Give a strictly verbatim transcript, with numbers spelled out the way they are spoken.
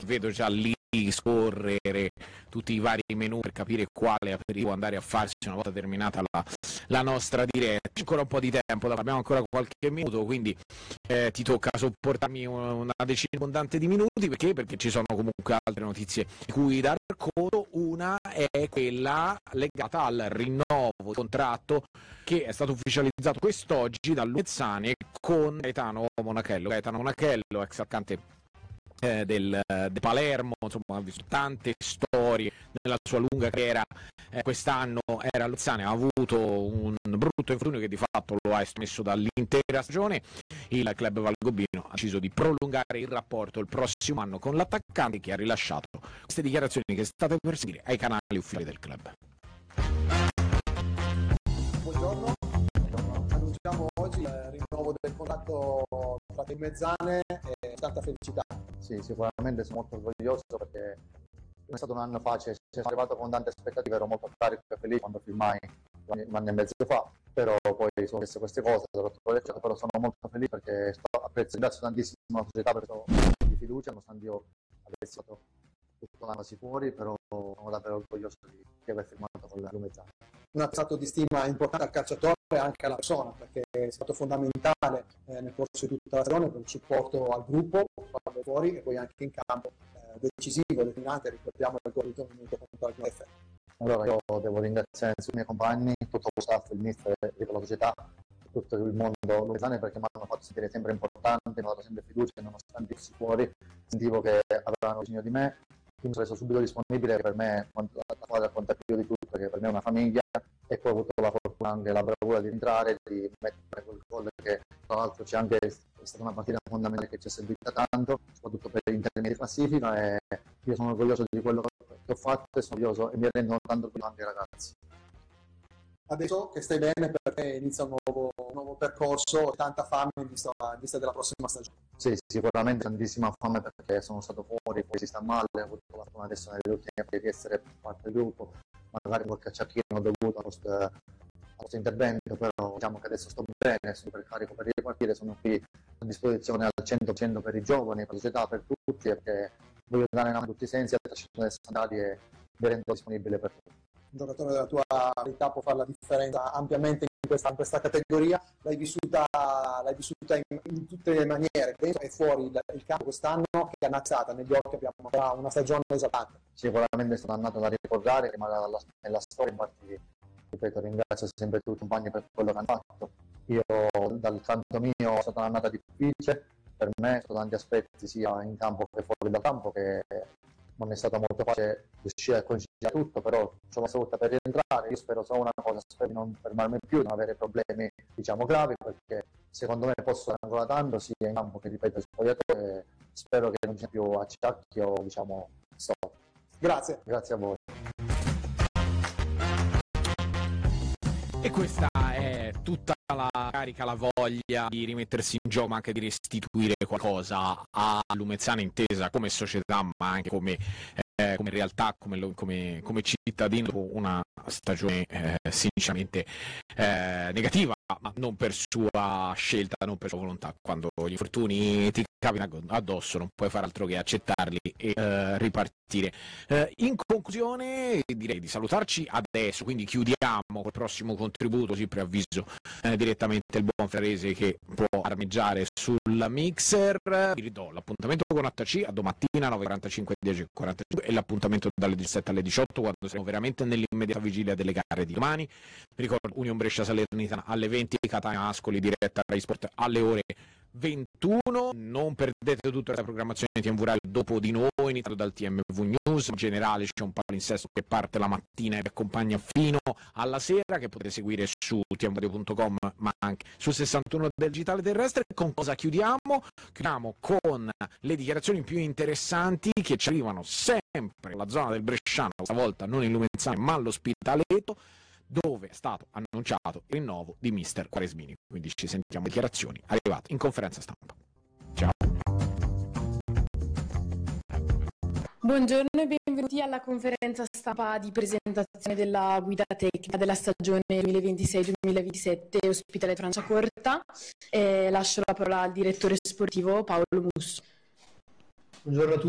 vedo già lì scorrere tutti i vari menu per capire quale aperitivo andare a farsi una volta terminata la, la nostra diretta. C'è ancora un po' di tempo, abbiamo ancora qualche minuto, quindi eh, ti tocca sopportarmi una decina abbondante di minuti. Perché? Perché ci sono comunque altre notizie di cui dar conto. Una è quella legata al rinnovo di contratto che è stato ufficializzato quest'oggi dal Lumezzane con Gaetano Monachello. Gaetano Monachello, ex attaccante Eh, del, del Palermo, insomma ha visto tante storie nella sua lunga carriera, eh, quest'anno era a Luzzane, ha avuto un brutto infortunio che di fatto lo ha esmesso dall'intera stagione. Il club Valgobino ha deciso di prolungare il rapporto il prossimo anno con l'attaccante, che ha rilasciato queste dichiarazioni che state per seguire ai canali ufficiali del club. Buongiorno, annunciamo oggi il rinnovo del contratto tra il Mezzane e tanta felicità. Sì, sicuramente sono molto orgoglioso perché non è stato un anno facile, sono arrivato con tante aspettative, ero molto carico e felice quando filmai un anno e mezzo fa, però poi sono queste queste cose, però sono molto felice perché sto, apprezzo, ringrazio tantissimo la società per la di fiducia, nonostante io avessi fatto tutto l'anno fuori, però sono davvero orgoglioso di, di aver firmato con la Lumezzane. Un attestato di stima importante al calciatore e anche alla persona, perché è stato fondamentale eh, nel corso di tutta la stagione per il supporto al gruppo, quando fuori e poi anche in campo, eh, decisivo, determinante. Ricordiamo il gol di un minuto contro il G F. Allora io devo ringraziare i miei compagni, tutto lo staff, il mister della società, tutto il mondo lumezzane, perché mi hanno fatto sentire sempre importante, mi hanno dato sempre fiducia, nonostante fossi fuori, sentivo che avevano bisogno di me. Quindi sono reso subito disponibile, che per me la squadra conta più di tutto, perché per me è una famiglia, e poi ho avuto la fortuna, anche la bravura di entrare, di mettere quel gol che tra l'altro c'è anche, è stata una partita fondamentale che ci è servita tanto, soprattutto per in termini di classifica, e io sono orgoglioso di quello che ho fatto e sono orgoglioso e mi rendono tanto orgoglioso anche i ragazzi. Adesso che stai bene, per te inizia un nuovo, un nuovo percorso, tanta fame in vista, in vista della prossima stagione. Sì, sicuramente tantissima fame perché sono stato fuori, poi si sta male, ho avuto la fortuna adesso nelle ultime partite di essere parte del gruppo, magari qualche acciacchino dovuto a questo, a questo intervento, però diciamo che adesso sto bene, sono per carico per ripartire, sono qui a disposizione al cento per cento per i giovani, per la società, per tutti, perché voglio dare in tutti i sensi a trecentosessanta gradi e mi rendo disponibile per tutti. Un giocatore della tua qualità può fare la differenza ampiamente in questa, in questa categoria, l'hai vissuta, l'hai vissuta in, in tutte le maniere, dentro e fuori il, il campo quest'anno, che è annazzata negli occhi, abbiamo una stagione esaltante. Sicuramente è stata un'annata da ricordare, rimarrà nella storia, infatti ripeto, ringrazio sempre tutti i compagni per quello che hanno fatto. Io dal canto mio è stata un'annata difficile, per me sono tanti aspetti sia in campo che fuori dal campo, che non è stato molto facile riuscire a conciliare tutto, però ci ho messo tutta per rientrare. Io spero solo una cosa, spero di non fermarmi più, di non avere problemi diciamo gravi, perché secondo me posso ancora tanto sia in campo che ripeto il spogliatoio, e spero che non ci sia più acciacchi o diciamo stop. Grazie. Grazie a voi. E questa è tutta la carica, la voglia di rimettersi in gioco, ma anche di restituire qualcosa a Lumezzane intesa come società, ma anche come, eh, come realtà, come, come, come cittadino, dopo una stagione eh, sinceramente eh, negativa, ma non per sua scelta, non per sua volontà. Quando gli infortuni ti capitano addosso non puoi fare altro che accettarli e eh, ripartire. Eh, in conclusione direi di salutarci adesso, quindi chiudiamo col prossimo contributo, così preavviso eh, direttamente il buon Ferrese che può armeggiare sul mixer. Vi ridò l'appuntamento con H C a domattina nove e quarantacinque e dieci e quarantacinque e l'appuntamento dalle diciassette alle diciotto, quando siamo veramente nell'immediata vigilia delle gare di domani. Vi ricordo Union Brescia Salernitana alle venti, Catania Ascoli diretta Rai Sport alle ore ventuno. Non perdete tutta la programmazione T M V Radio dopo di noi, iniziato dal T M V News. In generale c'è un palinsesto che parte la mattina e vi accompagna fino alla sera, che potete seguire su t m radio punto com ma anche su sessantuno del digitale terrestre. Con cosa chiudiamo? Chiudiamo con le dichiarazioni più interessanti che ci arrivano sempre nella zona del Bresciano, questa volta non in Lumezzane ma all'Ospitaletto, dove è stato annunciato il rinnovo di mister Quaresmini. Quindi ci sentiamo dichiarazioni arrivate in conferenza stampa. Ciao. Buongiorno e benvenuti alla conferenza stampa di presentazione della guida tecnica della stagione duemilaventisei duemilaventisette Ospitaletto Franciacorta. E lascio la parola al direttore sportivo Paolo Musso. Buongiorno a